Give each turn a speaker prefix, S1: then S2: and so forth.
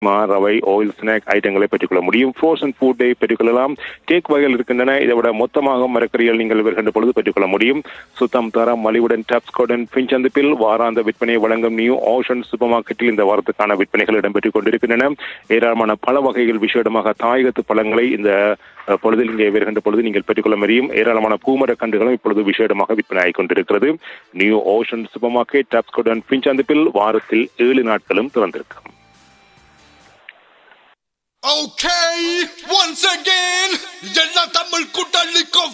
S1: ரவை oil snack ஐட்டங்களை பெற்றுக்கொள்ள முடியும். ஃப்ரோசன் ஃபுட்டை பெற்றுக்கொள்ளலாம். கேக் வகைகள் இருக்கின்றன. இதை விட மொத்தமாக மரக்கறிகள் நீங்கள் வருகின்ற பொழுது பெற்றுக்கொள்ள முடியும். சுத்தம் தரம் மலிவுடன் டாப்ஸ்கோடன் பிஞ்ச் சந்திப்பில் வாராந்த விற்பனை வழங்கும் நியூ ஓஷன் சூப்பர் மார்க்கெட்டில் இந்த வாரத்துக்கான விற்பனைகள் இடம்பெற்றுக் கொண்டிருக்கின்றன. ஏராளமான பல வகைகள் விசேடமாக தாயகத்து பழங்களை இந்த பொழுதில் இங்கே வருகின்ற பொழுது நீங்கள் பெற்றுக்கொள்ள முடியும். ஏராளமான பூமர கன்றுகளும் இப்பொழுது விசேடமாக விற்பனை ஆகிக் கொண்டிருக்கிறது. New ocean super market டாப்ஸ்கோடன் pinch சந்திப்பில் வாரத்தில் 7 நாட்களும் திறந்திருக்கும்.
S2: Okay, once again, எல்லா தமிழ் கூட்டாளிக்கும்